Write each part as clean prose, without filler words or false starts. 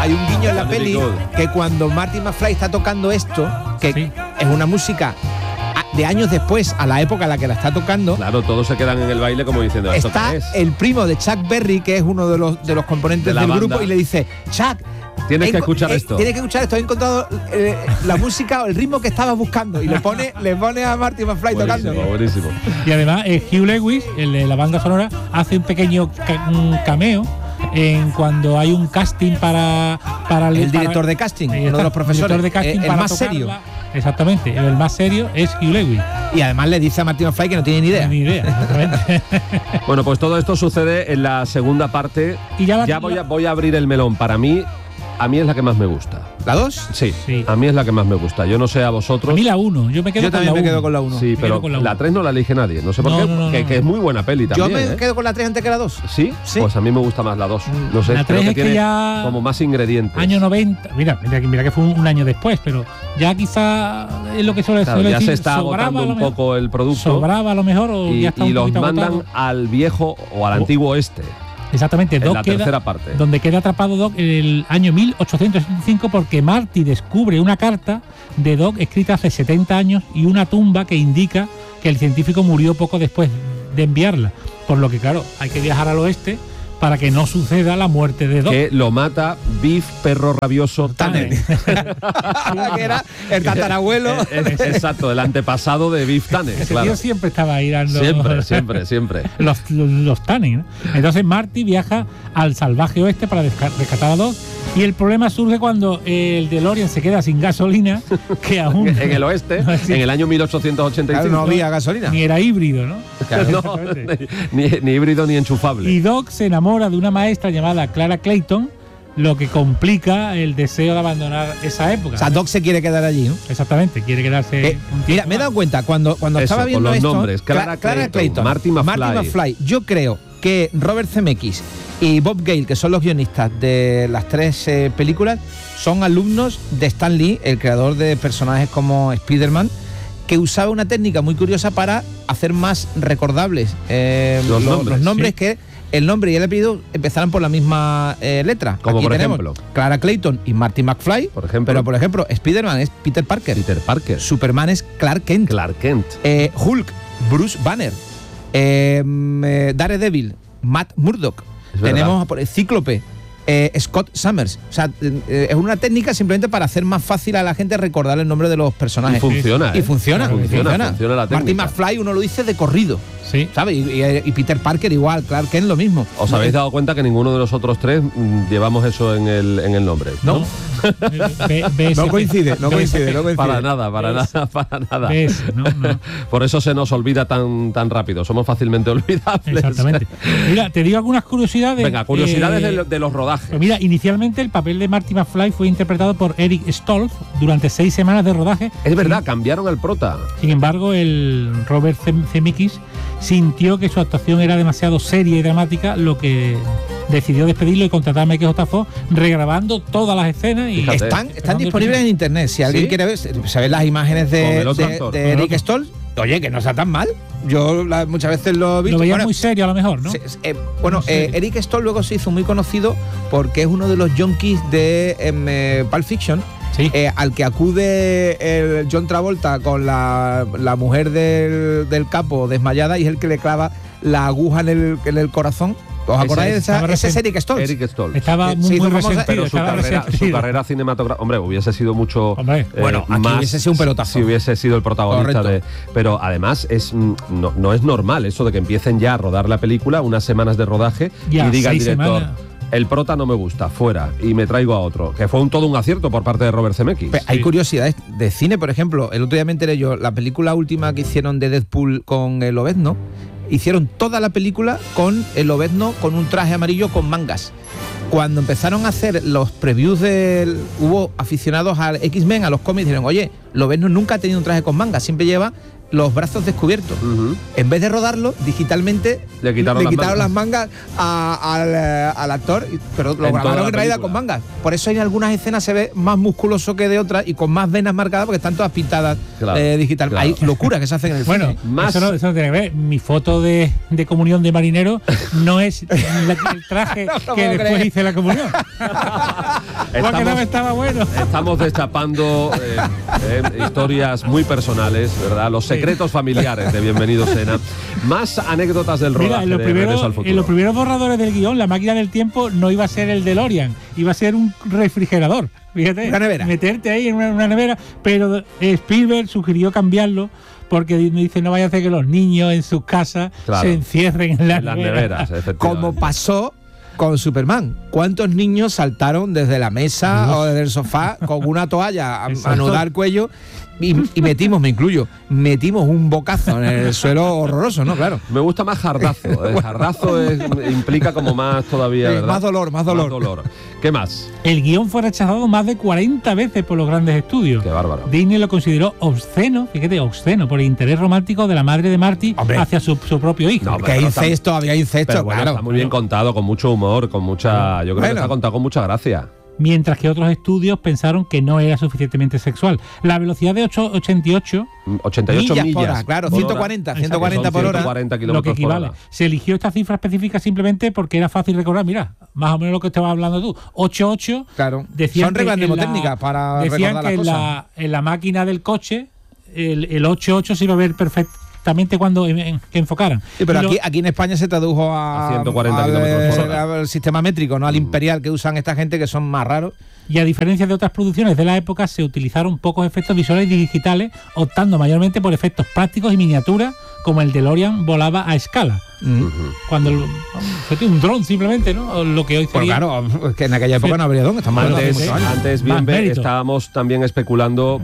hay un guiño en la peli que cuando Marty McFly está tocando esto, que es una música de años después, a la época en la que la está tocando. Claro, todos se quedan en el baile como diciendo, ¿esto está qué es? El primo de Chuck Berry, que es uno de los componentes del grupo, y le dice, Chuck, tienes que escuchar esto. Tienes que escuchar esto. He encontrado la música o el ritmo que estabas buscando. Y le pone a Marty McFly tocando. Buenísimo. Y además, Hugh Lewis, el de la banda sonora, hace un pequeño cameo en cuando hay un casting para el director de casting, uno de los profesores, de casting el para más serio. Exactamente, el más serio es Hugh Lewis. Y además le dice a Marty McFly que no tiene ni idea. Ni idea, exactamente. Bueno, pues todo esto sucede en la segunda parte. Y ya voy a abrir el melón. Para mí, a mí es la que más me gusta. ¿La 2? Sí, a mí es la que más me gusta. Yo no sé a vosotros. A mí la 1, yo también me quedo con la 1. Sí, pero la 3 no la elige nadie. No sé por qué, que es muy buena peli también. Yo me quedo con la 3 antes que la 2. ¿Sí? Pues a mí me gusta más la 2. No sé, la 3 creo que es tiene que ya como más ingredientes. Año 90. Mira que fue un año después, pero ya quizá es lo que suele ya decir. Se está agotando un poco el producto. Sobraba a lo mejor o ya está un los mandan agotado al viejo o al antiguo oeste. Exactamente, en la tercera parte. Donde queda atrapado Doc en el año 1875 porque Marty descubre una carta de Doc escrita hace 70 años y una tumba que indica que el científico murió poco después de enviarla. Por lo que, claro, hay que viajar al oeste para que no suceda la muerte de Doc. Que lo mata Biff Perro Rabioso Tanner. Que era el tatarabuelo. Exacto, el antepasado de Biff Tanner. Ese tío siempre estaba ahí dando... Siempre. Los Tanner, ¿no? Entonces Marty viaja al salvaje oeste para rescatar a Doc. Y el problema surge cuando el DeLorean se queda sin gasolina, que aún... en el oeste, en el año 1885. Claro, no había gasolina. Ni era híbrido, ¿no? Claro, ni híbrido ni enchufable. Y Doc se enamora de una maestra llamada Clara Clayton, lo que complica el deseo de abandonar esa época. O sea, Doc se quiere quedar allí, ¿no? Exactamente, quiere quedarse... Mira, me he dado cuenta, cuando estaba viendo los esto... nombres, Clara Clayton, Marty McFly. Yo creo que Robert Zemeckis y Bob Gale, que son los guionistas de las 3 películas, son alumnos de Stan Lee, el creador de personajes como Spider-Man, que usaba una técnica muy curiosa para hacer más recordables los nombres, sí. Que el nombre y el apellido empezaran por la misma letra. Como aquí por tenemos ejemplo Clara Clayton y Marty McFly, por ejemplo. Pero por ejemplo Spider-Man es Peter Parker. Superman es Clark Kent. Hulk, Bruce Banner. Daredevil, Matt Murdock. Tenemos por Cíclope, Scott Summers. O sea, es una técnica simplemente para hacer más fácil a la gente recordar el nombre de los personajes. Y funciona. Funciona la técnica. Marty McFly uno lo dice de corrido. Sí. ¿Sabes? Y Peter Parker igual, Clark Kent lo mismo. ¿Os habéis dado cuenta que ninguno de los otros 3 llevamos eso en el nombre? No. No coincide. Para nada. No. Por eso se nos olvida tan rápido. Somos fácilmente olvidables. Exactamente. Mira, te digo algunas curiosidades. Venga, curiosidades de los rodajes. Pues mira, inicialmente el papel de Marty McFly fue interpretado por Eric Stoltz durante 6 semanas de rodaje. Es verdad, cambiaron al prota. Sin embargo, el Robert Zemeckis sintió que su actuación era demasiado seria y dramática, lo que decidió despedirlo y contratar a Michael J. Fox, regrabando todas las escenas. Y están disponibles en internet. Si alguien quiere ver, se ven las imágenes de Eric Stoltz. Oye, que no está tan mal. Yo muchas veces lo he visto. Lo veía muy serio a lo mejor, ¿no? Eric Stoltz luego se hizo muy conocido porque es uno de los junkies de Pulp Fiction. Sí. Al que acude el John Travolta con la mujer del capo desmayada y es el que le clava la aguja en el corazón. ¿Os acordáis de esa? Ese es Eric Stoltz. Estaba muy resentido. Pero su carrera cinematográfica, hombre, hubiese sido mucho más, hubiese sido un pelotazo. Si hubiese sido el protagonista. Pero además no es normal eso de que empiecen ya a rodar la película, unas semanas de rodaje, y diga el director: el prota no me gusta, fuera, y me traigo a otro. Que fue todo un acierto por parte de Robert Zemeckis. Hay curiosidades de cine, por ejemplo. El otro día me enteré yo, la película última que hicieron de Deadpool con el Lobezno, hicieron toda la película con el Lobezno con un traje amarillo con mangas. Cuando empezaron a hacer los previews hubo aficionados al X-Men, a los cómics, dijeron: oye, Lobezno nunca ha tenido un traje con mangas, siempre lleva los brazos descubiertos. En vez de rodarlo digitalmente, le quitaron las mangas al actor, pero lo grabaron en realidad con mangas. Por eso en algunas escenas se ve más musculoso que de otras y con más venas marcadas, porque están todas pintadas digital. Claro. Hay locuras que se hacen en el cine. Eso no tiene que ver. Mi foto de comunión de marinero no es el traje que después hice la comunión. estaba bueno. Estamos destapando historias muy personales, ¿verdad? Los secretos familiares de Bienvenido Sena. Más anécdotas del rodaje de Regreso al Futuro. En los primeros borradores del guión, la máquina del tiempo no iba a ser el DeLorean, iba a ser un refrigerador. Fíjate, una nevera. Meterte ahí en una nevera, pero Spielberg sugirió cambiarlo porque dice no vaya a hacer que los niños en sus casas se encierren en las neveras. Como pasó con Superman. ¿Cuántos niños saltaron desde la mesa o desde el sofá con una toalla a nudar el cuello? Y metimos, me incluyo, un bocazo en el suelo horroroso, ¿no? Claro. Me gusta más jardazo. El jardazo implica como más todavía, ¿verdad? Más dolor. ¿Qué más? El guión fue rechazado más de 40 veces por los grandes estudios. Qué bárbaro. Disney lo consideró obsceno, fíjate, obsceno, por el interés romántico de la madre de Marty hacia su propio hijo. No, que había incesto, pero bueno, claro. Está muy bien contado, con mucho humor, con mucha... Yo creo que está contado con mucha gracia. Mientras que otros estudios pensaron que no era suficientemente sexual. La velocidad de 88 millas por hora, claro, 140 por hora. 140 lo que equivale. Se eligió esta cifra específica simplemente porque era fácil recordar. Mira, más o menos lo que estabas hablando tú. 88. Claro. Decían son reglas mnemotécnicas para recordar las cosas. En la máquina del coche, el 88 se iba a ver perfectamente cuando que enfocaran. Sí, pero aquí en España se tradujo a 140 kilómetros por hora. Al sistema métrico, no al imperial que usan esta gente, que son más raros. Y a diferencia de otras producciones de la época, se utilizaron pocos efectos visuales digitales, optando mayormente por efectos prácticos y miniaturas, como el DeLorean volaba a escala. Cuando un dron simplemente, ¿no? Lo que hoy sería... Pues claro, es que en aquella época no habría dron. Antes bien estábamos también especulando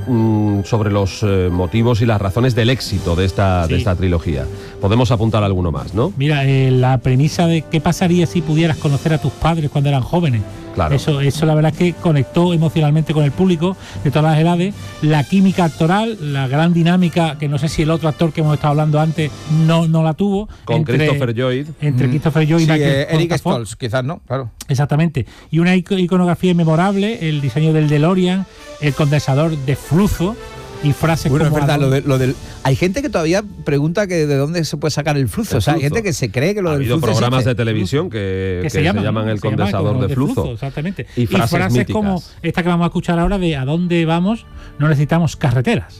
sobre los motivos y las razones del éxito de esta trilogía. Podemos apuntar alguno más, ¿no? Mira, la premisa de qué pasaría si pudieras conocer a tus padres cuando eran jóvenes. Claro. Eso la verdad es que conectó emocionalmente con el público de todas las edades. La química actoral, la gran dinámica, que no sé si el otro actor que hemos estado hablando antes no la tuvo. Con Christopher Lloyd. Entre Christopher Lloyd y Eric Stoltz, quizás, ¿no? Claro. Exactamente. Y una iconografía memorable, el diseño del DeLorean, el condensador de flujo y frases como... Es verdad, lo del... Hay gente que todavía pregunta que de dónde se puede sacar el flujo. O sea, hay gente que se cree que lo del flujo... Ha habido programas de televisión que se llaman el condensador de flujo. Exactamente. Y frases míticas, como esta que vamos a escuchar ahora de ¿a dónde vamos? No necesitamos carreteras.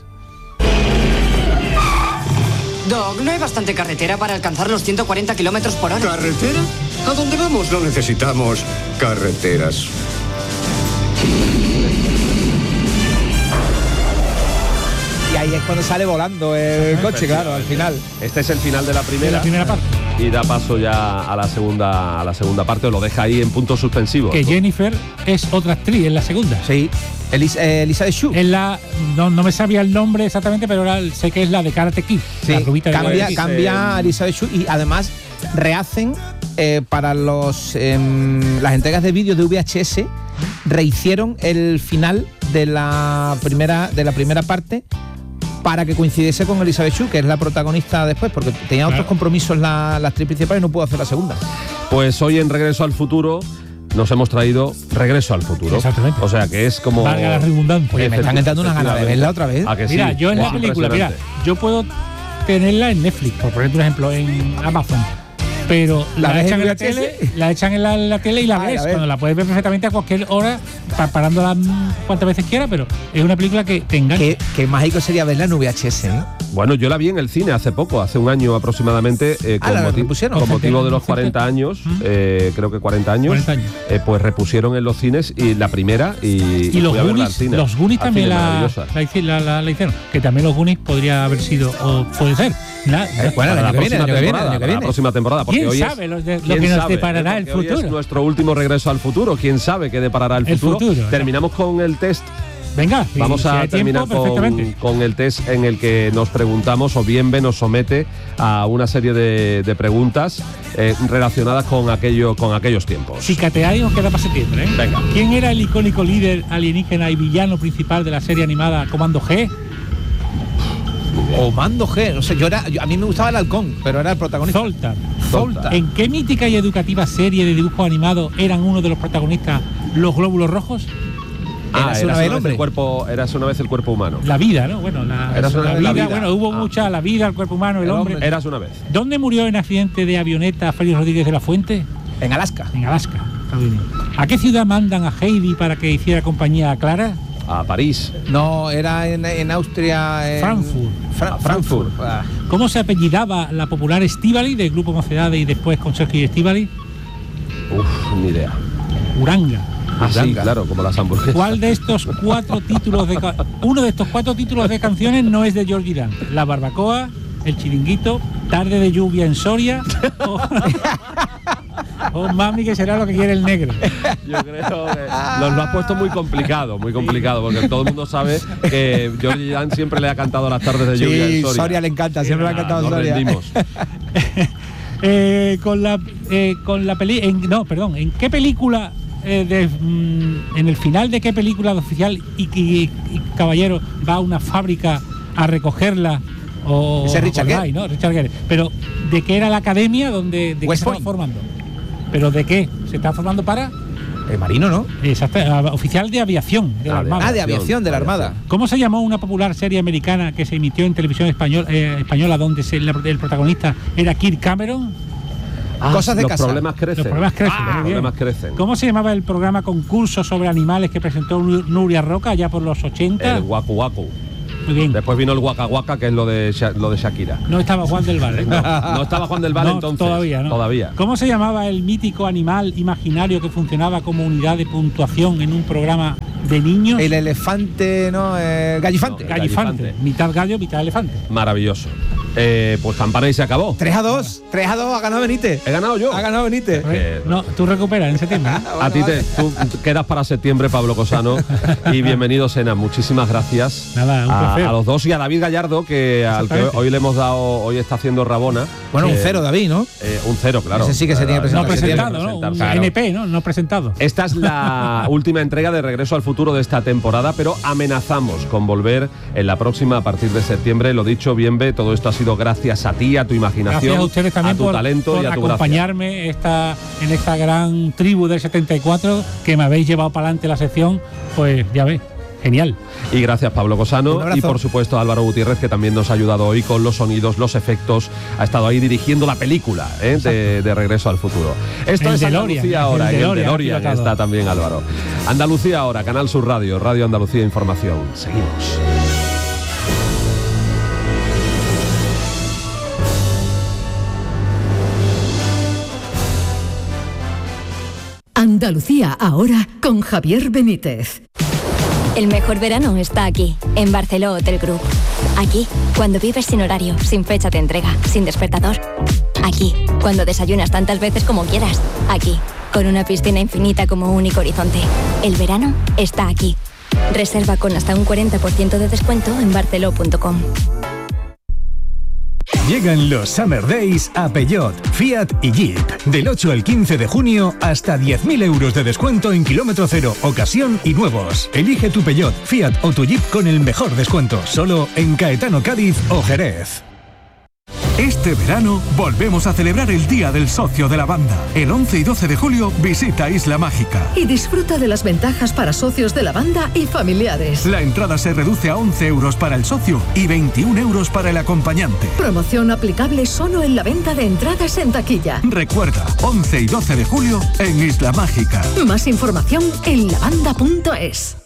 Doc, ¿no hay bastante carretera para alcanzar los 140 kilómetros por hora? ¿Carretera? ¿A dónde vamos? No necesitamos carreteras. Y ahí es cuando sale volando el coche, claro, al final. Este es el final de la primera parte. Y da paso ya a la segunda parte, o lo deja ahí en puntos suspensivos. Que Jennifer es otra actriz en la segunda. Sí. Elizabeth Shue. No me sabía el nombre exactamente, pero sé que es la de Karate Kid. Sí, la rubita cambia a Elizabeth Shue y además rehacen para las entregas de vídeo de VHS, rehicieron el final de la primera parte para que coincidiese con Elizabeth Shue, que es la protagonista después, porque tenía otros compromisos la actriz principal y no pudo hacer la segunda. Pues hoy en Regreso al Futuro nos hemos traído Regreso al Futuro. Exactamente. O sea que es como... Valga la redundancia. Oye, me están entrando unas ganas de verla otra vez. Mira, yo en la película, yo puedo tenerla en Netflix, por ejemplo, en Amazon. Pero la echan en la tele, y la ves. Cuando la puedes ver perfectamente a cualquier hora, parándola cuantas veces quiera, pero es una película que te engancha. Qué mágico sería verla en VHS, ¿eh? Bueno, yo la vi en el cine hace poco, hace un año aproximadamente, con motivo de los 40 años, creo que 40 años, pues repusieron en los cines y la primera y los fui a verla al cine. Los Goonies también la hicieron, que también los Goonies podría haber sido, o puede ser. Bueno, la próxima temporada. ¿Quién sabe lo que nos deparará el futuro? Hoy es nuestro último Regreso al Futuro. ¿Quién sabe qué deparará el futuro? Terminamos con el test. Venga, vamos a terminar con el test en el que nos preguntamos, o Bienve nos somete a una serie de preguntas relacionadas con aquellos tiempos. Cicateáis nos queda para septiembre, ¿eh? Venga. ¿Quién era el icónico líder alienígena y villano principal de la serie animada Comando G? O Mando G, no sé, a mí me gustaba el halcón, pero era el protagonista. Zoltar. ¿En qué mítica y educativa serie de dibujos animados eran uno de los protagonistas los glóbulos rojos? Érase una vez el cuerpo humano. La vida, ¿no? Bueno, la vida. Bueno, hubo mucha la vida, el cuerpo humano, el hombre. Érase una vez. ¿Dónde murió en accidente de avioneta Félix Rodríguez de la Fuente? En Alaska. En Alaska, Estados Unidos. ¿A qué ciudad mandan a Heidi para que hiciera compañía a Clara? A París. No, era en Austria. Frankfurt. ¿Cómo se apellidaba la popular Estíbaliz del grupo Mocedades y después con Sergio y Estíbaliz? Ni idea. Uranga. Sí, claro, como las hamburguesas. ¿Cuál de estos 4 títulos uno de estos 4 títulos de canciones no es de Georgie Dan? La barbacoa, el chiringuito, tarde de lluvia en Soria o mami que será lo que quiere el negro. Yo creo que lo has puesto muy complicado, porque todo el mundo sabe que Georgie Dan siempre le ha cantado las tardes de lluvia en Soria. Soria le encanta, siempre le ha cantado Soria. Rendimos. ¿En qué película en el final de qué película de Oficial y Caballero va a una fábrica a recogerla? Ese Richard Gere, ¿no? Richard Gere. Pero ¿de qué era la academia donde qué se estaba formando? ¿Pero de qué? ¿Se está formando para? Marino, ¿no? Exacto, oficial de aviación de la Armada. De aviación de la Armada. ¿Cómo se llamó una popular serie americana que se emitió en televisión española donde el protagonista era Kirk Cameron? Cosas de los casa. Problemas crecen. Los problemas crecen. Los problemas crecen. ¿Cómo se llamaba el programa concurso sobre animales que presentó Nuria Roca ya por los 80? El Waku Waku. Muy bien. Después vino el Waka Waka, que es lo de Shakira. No estaba Juan del Val, ¿eh? No estaba Juan del Val, entonces. Todavía, ¿no? Todavía. ¿Cómo se llamaba el mítico animal imaginario que funcionaba como unidad de puntuación en un programa de niños? El elefante, ¿no? Gallifante. Gallifante. Mitad gallo, mitad elefante. Maravilloso. Pues campana y se acabó. 3-2, ha ganado Benítez. He ganado yo. Ha ganado Benítez. No, tú recuperas en septiembre. A ti tú quedas para septiembre, Pablo Cosano. Y bienvenido, Sena. Muchísimas gracias. Nada, un placer. A los dos y a David Gallardo, al que hoy le hemos dado, hoy está haciendo Rabona. Bueno, un 0, David, ¿no? Un 0, claro. Ese sí que se tiene presentado. No presentado, ¿no? Un NP, ¿no? No presentado. Esta es la última entrega de Regreso al Futuro de esta temporada, pero amenazamos con volver en la próxima a partir de septiembre. Lo dicho, Bienve, todo esto ha sido gracias a ti, a tu imaginación, gracias a ustedes también a tu talento y a tu acompañarme en esta gran tribu del 74 que me habéis llevado para adelante la sección, pues ya ves. Genial. Y gracias, Pablo Cosano, y por supuesto a Álvaro Gutiérrez, que también nos ha ayudado hoy con los sonidos, los efectos, ha estado ahí dirigiendo la película de Regreso al Futuro. Esto es Andalucía ahora, en el DeLorean está también Álvaro. Andalucía ahora, Canal Sur Radio, Radio Andalucía Información. Seguimos. Andalucía ahora con Javier Benítez. El mejor verano está aquí, en Barceló Hotel Group. Aquí, cuando vives sin horario, sin fecha de entrega, sin despertador. Aquí, cuando desayunas tantas veces como quieras. Aquí, con una piscina infinita como único horizonte. El verano está aquí. Reserva con hasta un 40% de descuento en barceló.com. Llegan los Summer Days a Peugeot, Fiat y Jeep. Del 8 al 15 de junio, hasta 10.000 euros de descuento en kilómetro cero, ocasión y nuevos. Elige tu Peugeot, Fiat o tu Jeep con el mejor descuento. Solo en Caetano, Cádiz o Jerez. Este verano volvemos a celebrar el Día del Socio de la Banda. El 11 y 12 de julio visita Isla Mágica. Y disfruta de las ventajas para socios de la banda y familiares. La entrada se reduce a 11 euros para el socio y 21 euros para el acompañante. Promoción aplicable solo en la venta de entradas en taquilla. Recuerda, 11 y 12 de julio en Isla Mágica. Más información en lavanda.es.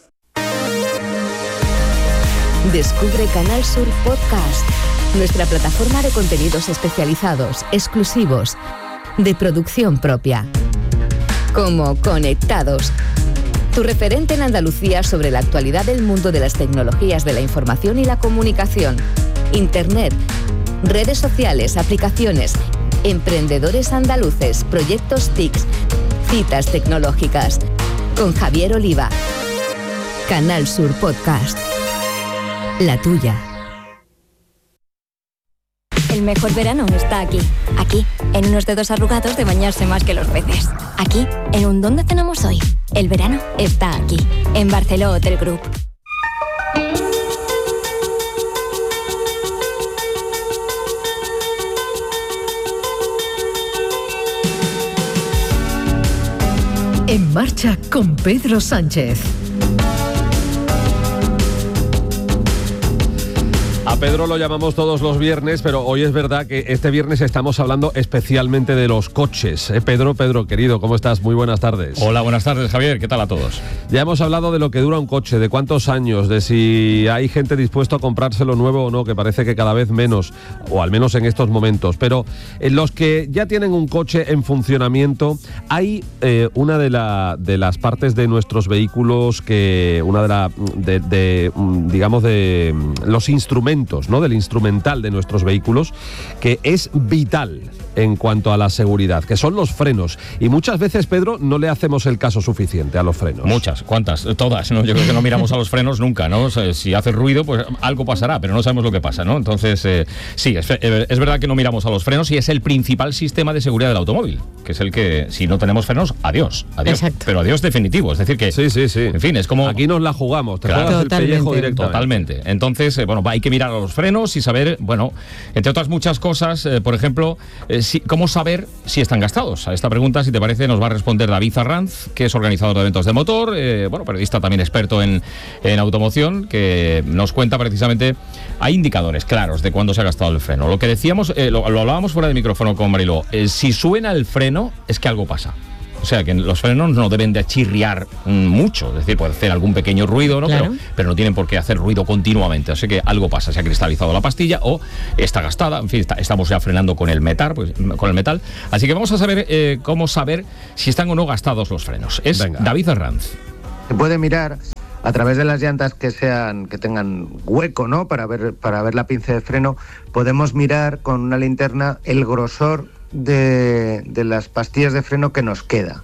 Descubre Canal Sur Podcast, nuestra plataforma de contenidos especializados, exclusivos, de producción propia. Como Conectados, tu referente en Andalucía sobre la actualidad del mundo de las tecnologías de la información y la comunicación, Internet, redes sociales, aplicaciones, emprendedores andaluces, proyectos TICs, citas tecnológicas. Con Javier Oliva. Canal Sur Podcast. La tuya. El mejor verano está aquí. Aquí, en unos dedos arrugados de bañarse más que los peces. Aquí, en un ¿dónde cenamos hoy? El verano está aquí, en Barceló Hotel Group. En marcha con Pedro Sánchez. Pedro lo llamamos todos los viernes, pero hoy es verdad que este viernes estamos hablando especialmente de los coches. Pedro, querido, ¿cómo estás? Muy buenas tardes. Hola, buenas tardes, Javier. ¿Qué tal a todos? Ya hemos hablado de lo que dura un coche, de cuántos años, de si hay gente dispuesta a comprárselo nuevo o no, que parece que cada vez menos, o al menos en estos momentos. Pero en los que ya tienen un coche en funcionamiento, hay una de las partes de nuestros vehículos que digamos de los instrumentos, ¿no? Del instrumental de nuestros vehículos, que es vital en cuanto a la seguridad, que son los frenos. Y muchas veces, Pedro, no le hacemos el caso suficiente a los frenos. Muchas, ¿cuántas? Todas, ¿no? Yo creo que no miramos a los frenos nunca, ¿no? O sea, si hace ruido, pues algo pasará, pero no sabemos lo que pasa, ¿no? Entonces, sí, es verdad que no miramos a los frenos y es el principal sistema de seguridad del automóvil, que es el que, si no tenemos frenos, adiós. Exacto. Pero adiós definitivo, es decir que... Sí. En fin, es como... Aquí nos la jugamos, te juegas el pellejo directamente. Totalmente. Entonces, hay que mirar a los frenos y saber, entre otras muchas cosas, por ejemplo, cómo saber si están gastados. A esta pregunta, si te parece, nos va a responder David Arranz, que es organizador de eventos de motor, periodista también experto en automoción, que nos cuenta precisamente, hay indicadores claros de cuándo se ha gastado el freno. Lo que decíamos, lo hablábamos fuera de micrófono con Mariló, si suena el freno es que algo pasa. O sea, que los frenos no deben de chirriar mucho, es decir, puede hacer algún pequeño ruido, ¿no? Claro. Pero no tienen por qué hacer ruido continuamente. Así que algo pasa, se ha cristalizado la pastilla o está gastada. En fin, estamos ya frenando con el metal, Así que vamos a saber cómo saber si están o no gastados los frenos. Venga. David Arranz. Se puede mirar a través de las llantas que tengan hueco, ¿no? Para ver la pinza de freno. Podemos mirar con una linterna el grosor de las pastillas de freno que nos queda.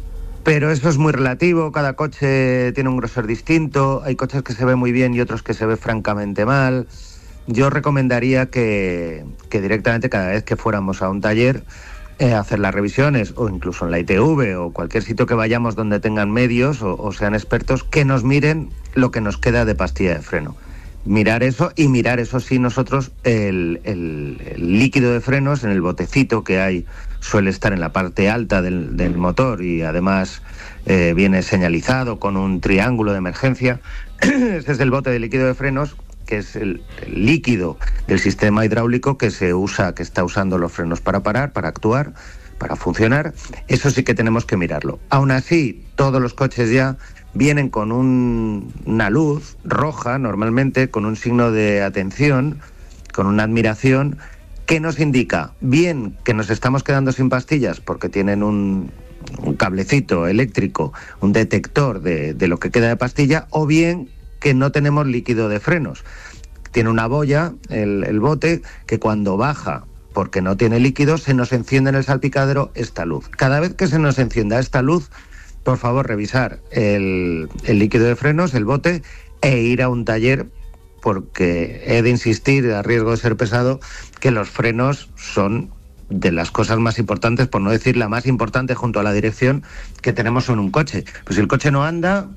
Pero eso es muy relativo, cada coche tiene un grosor distinto, hay coches que se ve muy bien y otros que se ve francamente mal. Yo recomendaría que directamente cada vez que fuéramos a un taller hacer las revisiones, o incluso en la ITV o cualquier sitio que vayamos donde tengan medios o sean expertos, que nos miren lo que nos queda de pastilla de freno. Mirar eso sí, nosotros el líquido de frenos en el botecito que hay suele estar en la parte alta del motor y además viene señalizado con un triángulo de emergencia. Ese es el bote de líquido de frenos, que es el líquido del sistema hidráulico que está usando los frenos para parar, para actuar, para funcionar. Eso sí que tenemos que mirarlo. Aún así, todos los coches ya vienen con una luz roja, normalmente, con un signo de atención, con una admiración, que nos indica bien que nos estamos quedando sin pastillas porque tienen un cablecito eléctrico, un detector de lo que queda de pastilla, o bien que no tenemos líquido de frenos. Tiene una boya, el bote, que cuando baja porque no tiene líquido, se nos enciende en el salpicadero esta luz. Cada vez que se nos encienda esta luz, por favor, revisar el líquido de frenos, el bote, e ir a un taller, porque he de insistir, a riesgo de ser pesado, que los frenos son de las cosas más importantes, por no decir la más importante junto a la dirección que tenemos en un coche. Pues si el coche no anda,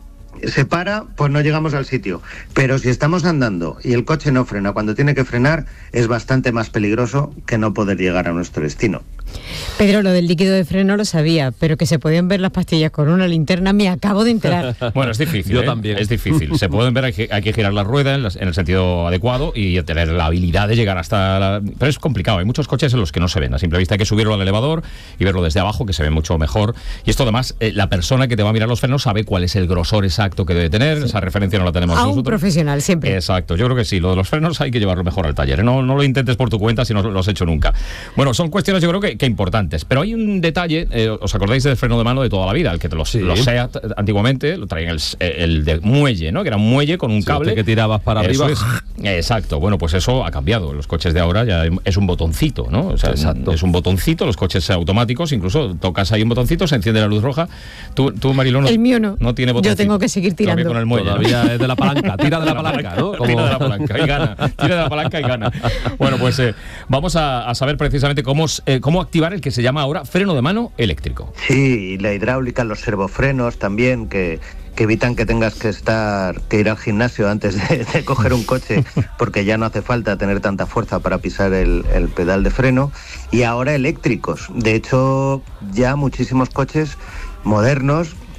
se para, pues no llegamos al sitio. Pero si estamos andando y el coche no frena cuando tiene que frenar, es bastante más peligroso que no poder llegar a nuestro destino. Pedro, lo del líquido de freno lo sabía, pero que se podían ver las pastillas con una linterna me acabo de enterar. Bueno, es difícil. Yo también. Es difícil. Se pueden ver, hay que girar la rueda en el sentido adecuado y tener la habilidad de llegar hasta Pero es complicado, hay muchos coches en los que no se ven. A simple vista hay que subirlo al elevador y verlo desde abajo, que se ve mucho mejor. Y esto además, la persona que te va a mirar los frenos sabe cuál es el grosor exacto que debe tener. Sí. Esa referencia no la tenemos nosotros. Un profesional, siempre. Exacto, yo creo que sí. Lo de los frenos hay que llevarlo mejor al taller. No lo intentes por tu cuenta si no lo has hecho nunca. Bueno, son cuestiones yo creo que importantes. Pero hay un detalle, ¿os acordáis del freno de mano de toda la vida? El que los SEAT antiguamente lo traían el de muelle, ¿no? Que era un muelle con un cable que tirabas para arriba. Exacto. Bueno, pues eso ha cambiado. Los coches de ahora ya es un botoncito, ¿no? O sea, es un botoncito, los coches automáticos, incluso tocas ahí un botoncito, se enciende la luz roja. Tú Mariló, el mío no tiene botoncito. Yo tengo que seguir tirando. Con el muelle, todavía, ¿no? Es de la palanca, tira de la palanca, ¿no? Tira de la palanca y gana. Tira de la palanca y gana. Bueno, pues vamos a saber precisamente cómo activar el que se llama ahora freno de mano eléctrico. Sí, la hidráulica, los servofrenos también, que evitan que tengas que ir al gimnasio antes de coger un coche, porque ya no hace falta tener tanta fuerza para pisar el pedal de freno. Y ahora eléctricos. De hecho, ya muchísimos coches modernos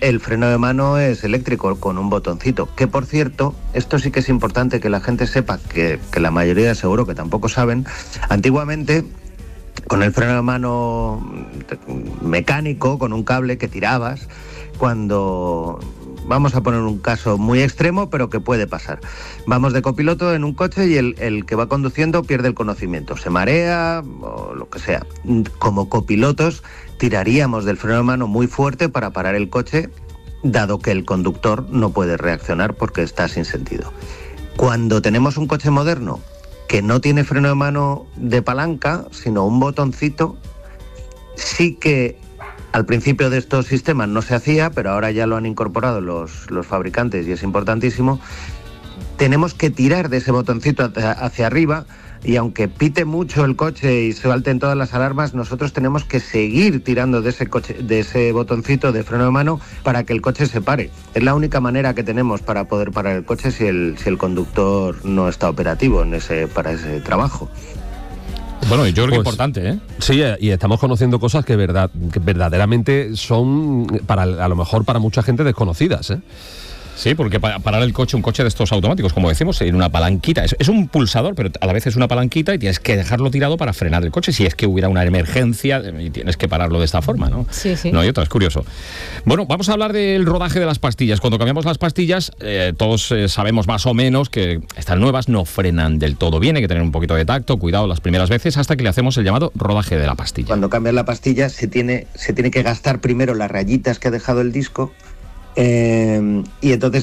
el freno de mano es eléctrico con un botoncito, que por cierto, esto sí que es importante que la gente sepa, que la mayoría seguro que tampoco saben. Antiguamente, con el freno de mano mecánico, con un cable que tirabas, cuando... Vamos a poner un caso muy extremo, pero que puede pasar. Vamos de copiloto en un coche y el que va conduciendo pierde el conocimiento, se marea o lo que sea. Como copilotos tiraríamos del freno de mano muy fuerte para parar el coche, dado que el conductor no puede reaccionar porque está sin sentido. Cuando tenemos un coche moderno que no tiene freno de mano de palanca, sino un botoncito, sí que al principio de estos sistemas no se hacía, pero ahora ya lo han incorporado los fabricantes y es importantísimo. Tenemos que tirar de ese botoncito hacia arriba, y aunque pite mucho el coche y se salten todas las alarmas, nosotros tenemos que seguir tirando de ese botoncito de freno de mano para que el coche se pare. Es la única manera que tenemos para poder parar el coche si el conductor no está operativo para ese trabajo. Bueno, yo creo que es importante, ¿eh? Sí, y estamos conociendo cosas que verdaderamente son, a lo mejor para mucha gente, desconocidas, ¿eh? Sí, porque parar el coche, un coche de estos automáticos, como decimos, en una palanquita. Es un pulsador, pero a la vez es una palanquita y tienes que dejarlo tirado para frenar el coche si es que hubiera una emergencia y tienes que pararlo de esta forma, ¿no? Sí, sí. No hay otra, es curioso. Bueno, vamos a hablar del rodaje de las pastillas. Cuando cambiamos las pastillas, todos sabemos más o menos que estas nuevas no frenan del todo bien, hay que tener un poquito de tacto, cuidado las primeras veces, hasta que le hacemos el llamado rodaje de la pastilla. Cuando cambias la pastilla se tiene que gastar primero las rayitas que ha dejado el disco, y entonces